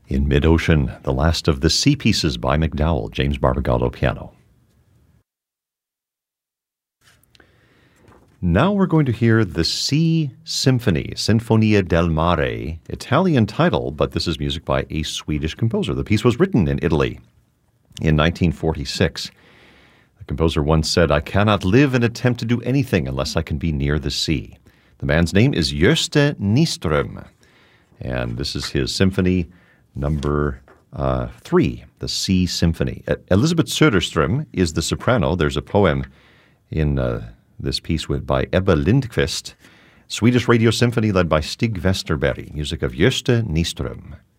In Mid-Ocean, the last of the Sea Pieces by MacDowell, James Barbagallo piano. Now we're going to hear the Sea Symphony, Sinfonia del Mare, Italian title, but this is music by a Swedish composer. The piece was written in Italy in 1946. The composer once said, "I cannot live and attempt to do anything unless I can be near the sea." The man's name is Gösta Nyström, and this is his symphony number 3, the Sea Symphony. Elisabeth Söderström is the soprano. There's a poem in this piece by Ebba Lindqvist. Swedish Radio Symphony led by Stig Westerberg. Music of Gösta Nyström.